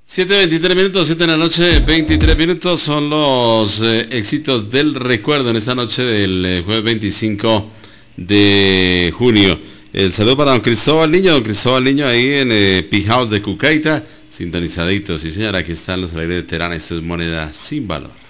7:23 minutos, 7 de la noche, 23 minutos son los éxitos del recuerdo en esta noche del jueves 25 de junio. El saludo para don Cristóbal Niño ahí en Pijaos de Cucaita, sintonizadito, sí señora, aquí están los alegres de Terán, esto es Moneda Sin Valor.